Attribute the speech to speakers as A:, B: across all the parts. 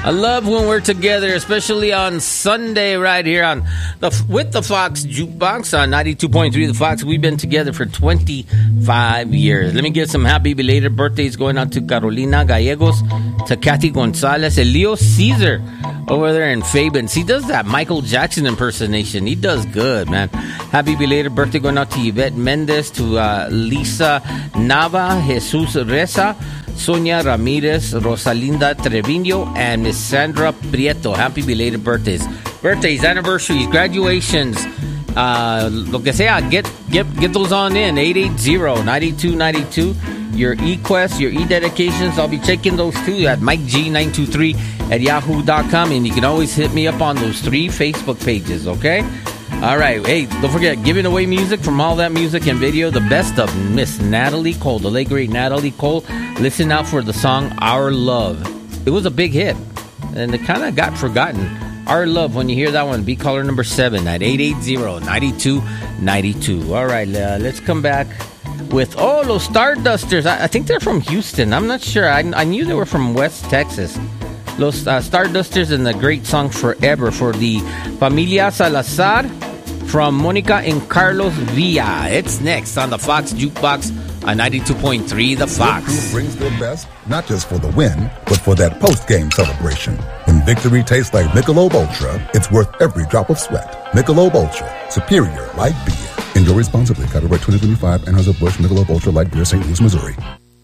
A: I love when we're together, especially on Sunday right here on with the Fox Jukebox on 92.3 The Fox. We've been together for 25 years. Let me get some happy belated birthdays going on to Carolina Gallegos, to Kathy Gonzalez, and Leo Caesar over there in Fabens. He does that Michael Jackson impersonation. He does good, man. Happy belated birthday going out to Yvette Mendez, to Lisa Nava, Jesus Reza, Sonia Ramirez, Rosalinda Trevino, and Miss Sandra Prieto. Happy belated birthdays. Birthdays, anniversaries, graduations, lo que sea, get those on in. 880-9292. Your e-quests, your e-dedications, I'll be checking those too at MikeG923@yahoo.com. And you can always hit me up on those 3 Facebook pages, okay? All right. Hey, don't forget, giving away music from All That Music and Video, the best of Miss Natalie Cole, the late great Natalie Cole. Listen out for the song Our Love. It was a big hit, and it kind of got forgotten. Our Love, when you hear that one, be caller number 7 at 880-9292. All right, let's come back with, los Stardusters. I think they're from Houston. I'm not sure. I knew they were from West Texas. Los Stardusters and the great song Forever for the Familia Salazar from Monica and Carlos Villa. It's next on the Fox Jukebox on 92.3 The Fox.
B: Your crew brings their best, not just for the win, but for that post-game celebration. When victory tastes like Michelob Ultra, it's worth every drop of sweat. Michelob Ultra, superior light beer. Enjoy responsibly. Copyright 2025, Anheuser-Busch Michelob Ultra Light Beer, St. Louis, Missouri.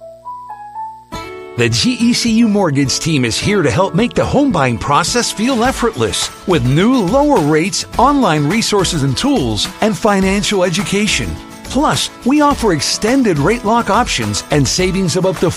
C: The GECU Mortgage team is here to help make the home buying process feel effortless with new lower rates, online resources and tools, and financial education. Plus, we offer extended rate lock options and savings of up to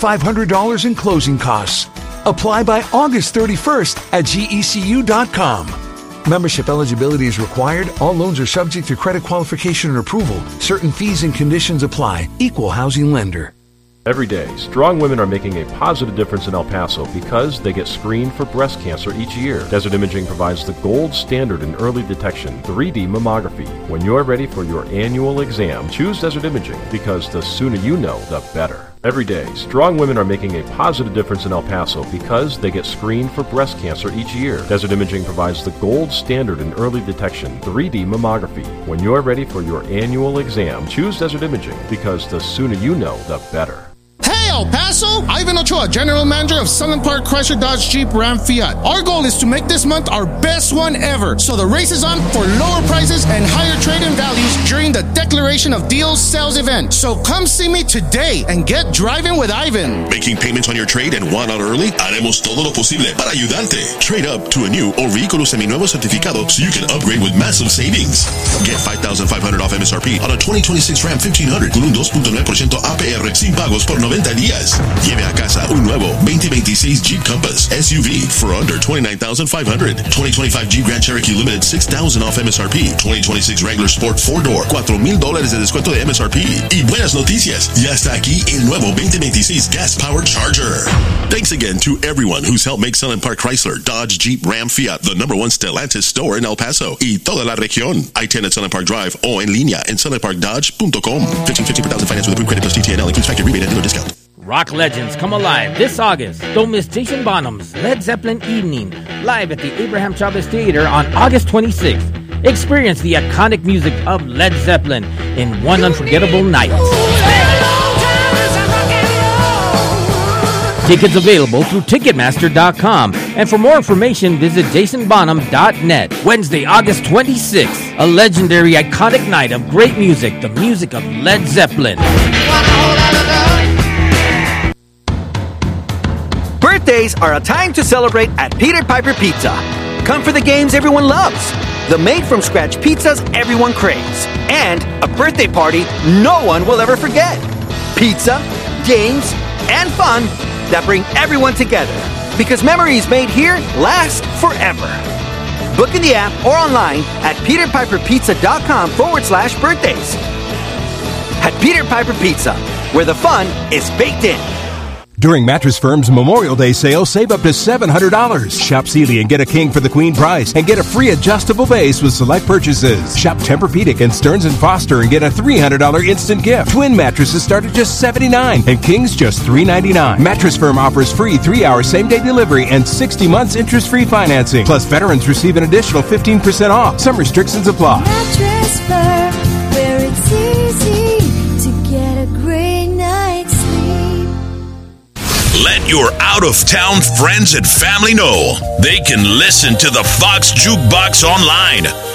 C: $4,500 in closing costs. Apply by August 31st at GECU.com. Membership eligibility is required. All loans are subject to credit qualification and approval. Certain fees and conditions apply. Equal housing lender.
D: Every day, strong women are making a positive difference in El Paso because they get screened for breast cancer each year. Desert Imaging provides the gold standard in early detection, 3D mammography. When you're ready for your annual exam, choose Desert Imaging because the sooner you know, the better. Every day, strong women are making a positive difference in El Paso because they get screened for breast cancer each year. Desert Imaging provides the gold standard in early detection, 3D mammography. When you're ready for your annual exam, choose Desert Imaging because the sooner you know, the better.
E: Hey, El Paso! Ivan Ochoa, General Manager of Sunland Park Chrysler Dodge Jeep Ram Fiat. Our goal is to make this month our best one ever. So the race is on for lower prices and higher trade-in values during the Declaration of Deals sales event. So come see me today and get driving with Ivan.
F: Making payments on your trade and want out early? Haremos todo lo posible para ayudarte. Trade up to a new or vehículo seminuevo certificado so you can upgrade with massive savings. Get $5,500 off MSRP on a 2026 Ram 1500 con un 2.9% APR sin pagos por 90 días. Lleve a casa un nuevo 2026 Jeep Compass SUV for under $29,500. 2025 Jeep Grand Cherokee Limited $6,000 off MSRP. 2026 Wrangler Sport 4-Door $4,000 de descuento de MSRP. Y buenas noticias, ya está aquí el nuevo 2026 Gas Powered Charger. Thanks again to everyone who's helped make Sunland Park Chrysler, Dodge, Jeep, Ram, Fiat the #1 Stellantis store in El Paso y toda la región. I-10 at Sunland Park Drive o en línea en sunlandparkdodge.com. 1550 per thousand finance with approved credit plus TTNL includes factory rebate and dealer discount.
A: Rock legends come alive this August. Don't miss Jason Bonham's Led Zeppelin Evening live at the Abraham Chavez Theater on August 26th. Experience the iconic music of Led Zeppelin in one unforgettable night. Tickets available through Ticketmaster.com. And for more information, visit jasonbonham.net. Wednesday, August 26th. A legendary, iconic night of great music. The music of Led Zeppelin.
G: Birthdays are a time to celebrate at Peter Piper Pizza. Come for the games everyone loves, the made-from-scratch pizzas everyone craves, and a birthday party no one will ever forget. Pizza, games, and fun that bring everyone together. Because memories made here last forever. Book in the app or online at peterpiperpizza.com/birthdays. At Peter Piper Pizza, where the fun is baked in.
H: During Mattress Firm's Memorial Day sale, save up to $700. Shop Sealy and get a king for the queen price and get a free adjustable base with select purchases. Shop Tempur-Pedic and Stearns & Foster and get a $300 instant gift. Twin mattresses start at just $79 and kings just $399. Mattress Firm offers free 3-hour same-day delivery and 60 months interest-free financing. Plus, veterans receive an additional 15% off. Some restrictions apply.
I: Mattress Firm, where it's easy to get a great night's sleep.
J: Let your out-of-town friends and family know they can listen to the Fox Jukebox online